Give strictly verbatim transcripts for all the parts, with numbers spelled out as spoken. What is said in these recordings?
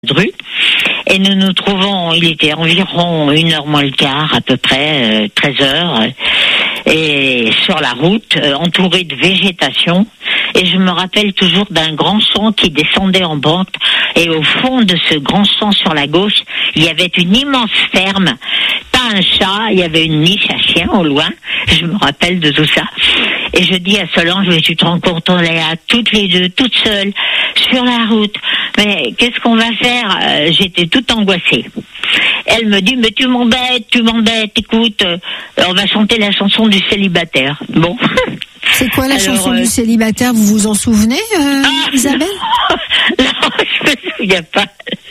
Rue, et nous nous trouvons, il était environ une heure moins le quart, à peu près, euh, treize heures, et sur la route, euh, entouré de végétation, et je me rappelle toujours d'un grand champ qui descendait en pente, et au fond de ce grand champ sur la gauche, il y avait une immense ferme, pas un chat, il y avait une niche à chien au loin, je me rappelle de tout ça, et je dis à Solange, mais tu te rends compte, on est à toutes les deux, toutes seules, sur la route, mais qu'est-ce qu'on va faire? euh, J'étais toute angoissée. Elle me dit, mais tu m'embêtes, tu m'embêtes, écoute, euh, on va chanter la chanson du célibataire. Bon. C'est quoi la Alors, chanson euh... du célibataire? Vous vous en souvenez, euh, ah, Isabelle? Non, je me souviens pas.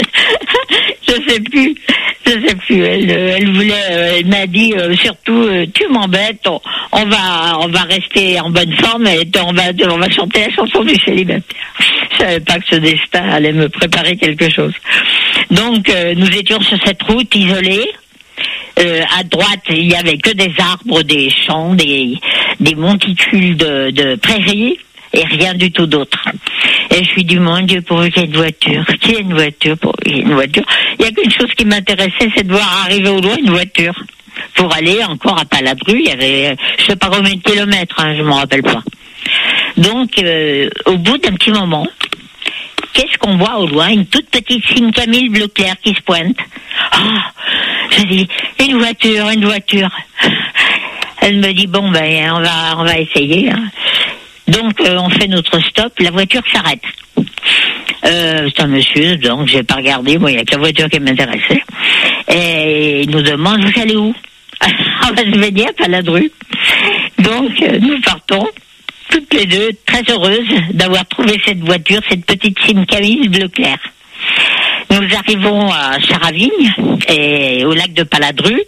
Je sais plus. Je sais plus. Elle, elle voulait, elle m'a dit euh, surtout, euh, tu m'embêtes. On, on va, on va rester en bonne forme et on va, on va chanter la chanson du célibataire. Je savais pas que ce destin allait me préparer quelque chose. Donc, euh, nous étions sur cette route isolée. Euh, à droite, il y avait que des arbres, des champs, des, des monticules de, de prairies et rien du tout d'autre. Et je suis dit, mon Dieu, pourvu qu'il y ait une voiture. Qu'il y ait une voiture, pourvu qu'il y ait une voiture. Il n'y a qu'une chose qui m'intéressait, c'est de voir arriver au loin une voiture. Pour aller encore à Paladru, il y avait, je sais pas combien de kilomètres, hein, je m'en rappelle pas. Donc, euh, au bout d'un petit moment, qu'est-ce qu'on voit au loin? Une toute petite Sim Camille bleu clair qui se pointe. Ah, je dis, une voiture, une voiture. Elle me dit, bon, ben, on va, on va essayer. Hein. Donc, euh, on fait notre stop, la voiture s'arrête. Euh, c'est un monsieur, donc j'ai pas regardé, moi, il n'y a que la voiture qui m'intéressait. Et il nous demande, vous allez où? On va se baigner à Paladru. Donc, euh, nous partons. Toutes les deux, très heureuses d'avoir trouvé cette voiture, cette petite Sim Camille bleu clair. Nous arrivons à Charavigne et au lac de Paladru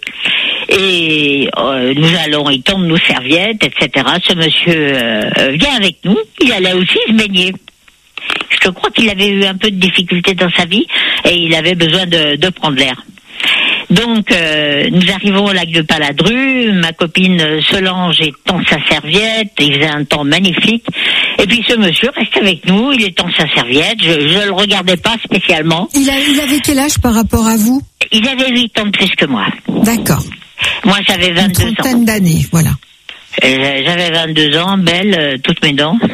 et euh, nous allons y tendre nos serviettes, et cetera. Ce monsieur euh, vient avec nous, il allait aussi se baigner. Je crois qu'il avait eu un peu de difficulté dans sa vie et il avait besoin de, de prendre l'air. Donc, euh, nous arrivons au lac de Paladru, ma copine Solange étend sa serviette, il faisait un temps magnifique, et puis ce monsieur reste avec nous, il étend sa serviette, je ne le regardais pas spécialement. Il, a, il avait quel âge par rapport à vous? Il avait huit ans de plus que moi. D'accord. Moi, j'avais vingt-deux ans. Une trentaine d'années, voilà. Euh, j'avais vingt-deux ans, belle, euh, toutes mes dents.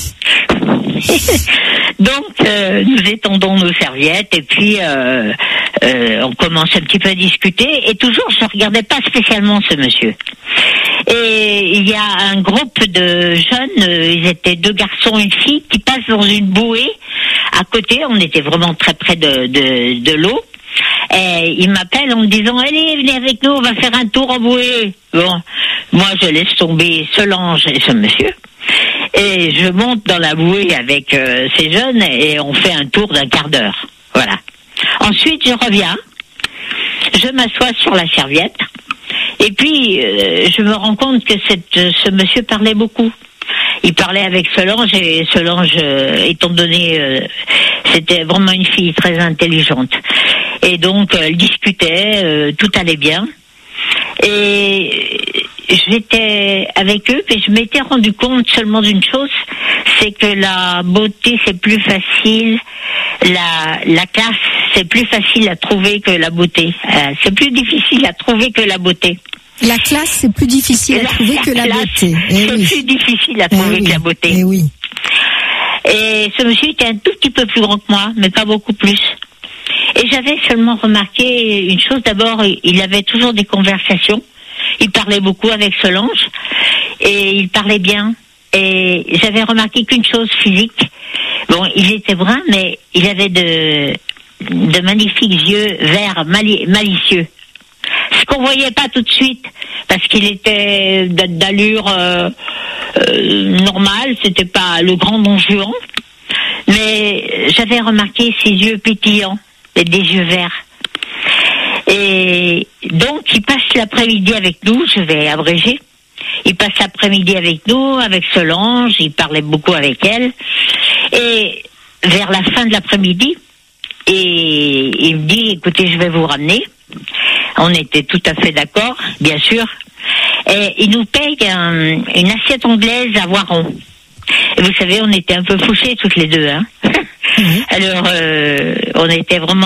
Donc, euh, nous étendons nos serviettes et puis euh, euh, on commence un petit peu à discuter. Et toujours, je ne regardais pas spécialement ce monsieur. Et il y a un groupe de jeunes, euh, ils étaient deux garçons et une fille, qui passent dans une bouée à côté. On était vraiment très près de, de, de l'eau. Et ils m'appellent en me disant, allez, venez avec nous, on va faire un tour en bouée. Bon, moi, je laisse tomber Solange et ce monsieur. Et je monte dans la bouée avec euh, ces jeunes et on fait un tour d'un quart d'heure. Voilà. Ensuite, je reviens. Je m'assois sur la serviette. Et puis, euh, je me rends compte que cette, ce monsieur parlait beaucoup. Il parlait avec Solange et Solange, euh, étant donné, euh, c'était vraiment une fille très intelligente. Et donc, elle discutait, euh, tout allait bien. Et j'étais avec eux, et je m'étais rendu compte seulement d'une chose, c'est que la beauté, c'est plus facile, la, la classe, c'est plus facile à trouver que la beauté. Euh, c'est plus difficile à trouver que la beauté. La classe, c'est plus difficile à la, trouver que la, la beauté. Eh c'est oui. plus difficile à trouver eh que oui. la beauté. Eh oui. Et ce monsieur était un tout petit peu plus grand que moi, mais pas beaucoup plus. Et j'avais seulement remarqué une chose. D'abord, il avait toujours des conversations. Il parlait beaucoup avec Solange. Et il parlait bien. Et j'avais remarqué qu'une chose physique. Bon, il était brun, mais il avait de, de magnifiques yeux verts mali- malicieux. Ce qu'on voyait pas tout de suite, parce qu'il était d'allure euh, euh, normale, c'était pas le grand Don Juan, mais j'avais remarqué ses yeux pétillants et des yeux verts. Et donc, il passe l'après-midi avec nous, je vais abréger. Il passe l'après-midi avec nous, avec Solange, il parlait beaucoup avec elle. Et vers la fin de l'après-midi, et il me dit, écoutez, je vais vous ramener. On était tout à fait d'accord, bien sûr. Et il nous paye un, une assiette anglaise à Voiron. Et vous savez, on était un peu fouchés toutes les deux, hein. Oui. Alors, euh, on était vraiment